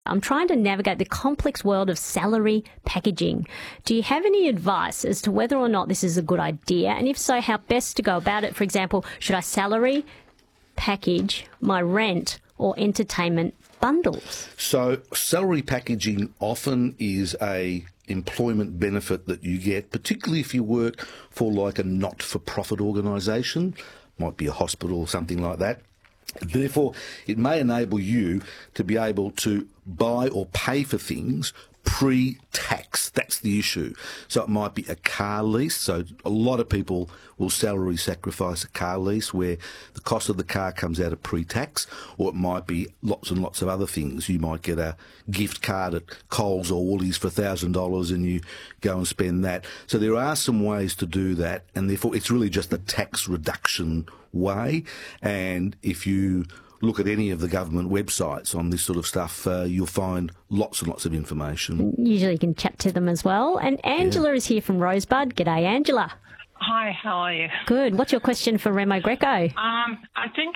I'm trying to navigate the complex world of salary packaging. Do you have any advice as to whether or not this is a good idea? And if so, how best to go about it? For example, should I salary package my rent or entertainment bundles? So salary packaging often is a employment benefit that you get, particularly if you work for like a not-for-profit organisation, might be a hospital or something like that. Therefore, it may enable you to be able to buy or pay for things pre-tax. That's the issue. So it might be a car lease. So a lot of people will salary sacrifice a car lease where the cost of the car comes out of pre-tax, or it might be lots and lots of other things. You might get a gift card at Coles or Woolies for $1,000 and you go and spend that. So there are some ways to do that, and therefore it's really just a tax reduction way. And if you look at any of the government websites on this sort of stuff, you'll find lots and lots of information. Usually you can chat to them as well. And Angela is here from Rosebud. G'day, Angela. Hi, how are you? Good. What's your question for Remo Greco? I think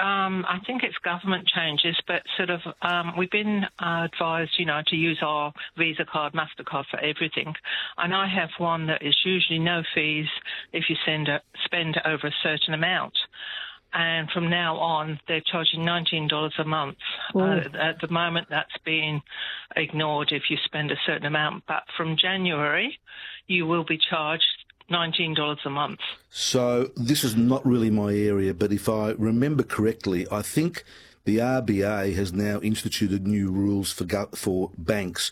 it's government changes, but sort of we've been advised, to use our Visa card, MasterCard for everything, and I have one that is usually no fees if you spend over a certain amount. And from now on, they're charging $19 a month. At the moment, that's being ignored if you spend a certain amount. But from January, you will be charged $19 a month. So this is not really my area, but if I remember correctly, I think the RBA has now instituted new rules for banks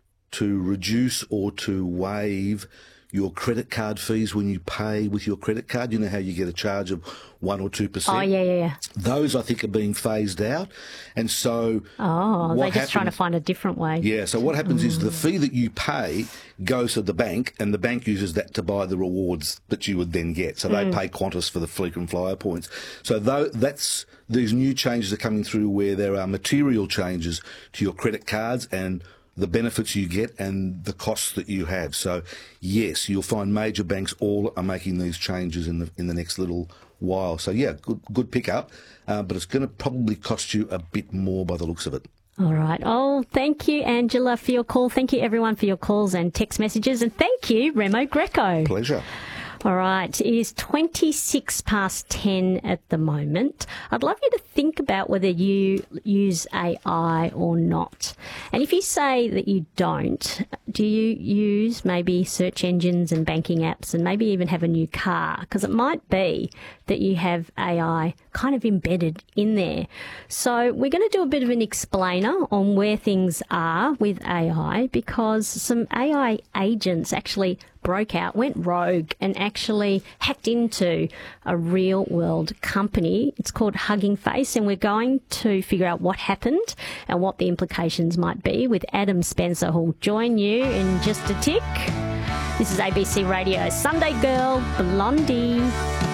to reduce or to waive your credit card fees when you pay with your credit card. You know how you get a charge of 1 or 2%? Oh, yeah. Those, I think, are being phased out. And so they're just trying to find a different way. Yeah, so what happens is the fee that you pay goes to the bank, and the bank uses that to buy the rewards that you would then get. So they pay Qantas for the frequent flyer points. So these new changes are coming through where there are material changes to your credit cards and the benefits you get and the costs that you have. So, yes, you'll find major banks all are making these changes in the next little while. So, yeah, good pickup, but it's going to probably cost you a bit more by the looks of it. All right. Oh, thank you, Angela, for your call. Thank you, everyone, for your calls and text messages. And thank you, Remo Greco. Pleasure. All right, it is 26 past 10 at the moment. I'd love you to think about whether you use AI or not. And if you say that you don't, do you use maybe search engines and banking apps and maybe even have a new car? Because it might be that you have AI kind of embedded in there. So we're going to do a bit of an explainer on where things are with AI, because some AI agents actually broke out, went rogue, and actually hacked into a real-world company. It's called Hugging Face, and we're going to figure out what happened and what the implications might be with Adam Spencer, who'll join you in just a tick. This is ABC Radio, Sunday Girl, Blondie.